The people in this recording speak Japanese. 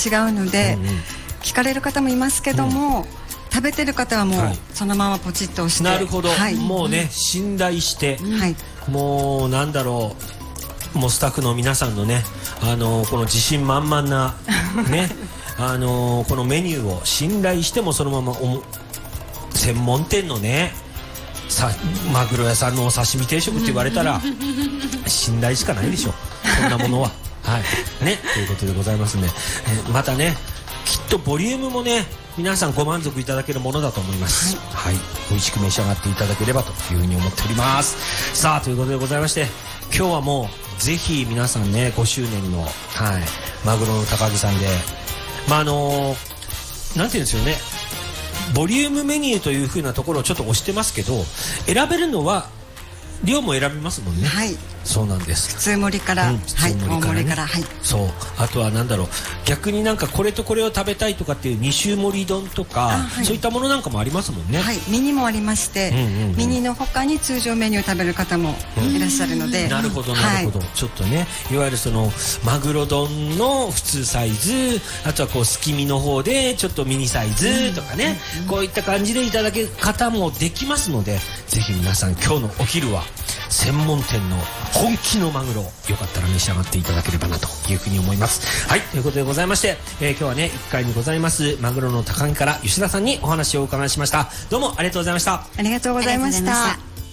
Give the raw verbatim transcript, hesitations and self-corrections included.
違うので、うんうん、聞かれる方もいますけども、うん、食べてる方はもう、はい、そのままポチッと押して、 なるほど、はい、もうね、信頼して、はい、もうなんだろう、もうスタッフの皆さんのね、あのー、この自信満々なねあのー、このメニューを信頼してもそのままお専門店のねさマグロ屋さんのお刺身定食って言われたら信頼しかないでしょこんなものははいねということでございますんで、えまたねきっとボリュームもね皆さんご満足いただけるものだと思います、はい、はい、美味しく召し上がっていただければというふうに思っております。さあということでございまして、今日はもうぜひ皆さんねごしゅうねんの、はい、マグロの高木さんで、まああのー、なんていうんですよね、ボリュームメニューという風なところをちょっと押してますけど、選べるのは量も選べますもんね。はい、そうなんです。 普通盛りから、うん、普通盛りから、ね、はい、大盛りから、はい、 そう。あとはなんだろう、逆になんかこれとこれを食べたいとかっていうに種盛り丼とか、はい、そういったものなんかもありますもんね。 はい、ミニもありまして、うんうんうん、ミニの他に通常メニュー食べる方もいらっしゃるので、うん、 なるほどなるほど、はい、ちょっとね、いわゆるそのマグロ丼の普通サイズ、あとはこうすき身の方でちょっとミニサイズとかね、うんうんうん、こういった感じでいただける方もできますので、ぜひ皆さん今日のお昼は専門店の本気のマグロよかったら召し上がっていただければなというふうに思います。はい、ということでございまして、えー、今日はねいっかいにございますマグロの高木から吉田さんにお話をお伺いしました。どうもありがとうございました。 ありがとうございました。